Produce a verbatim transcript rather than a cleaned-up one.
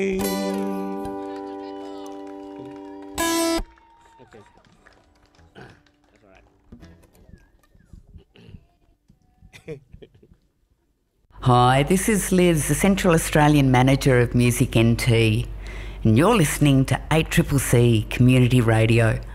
Hi, this is Liz, the Central Australian Manager of Music N T, and you're listening to eight C C C Community Radio,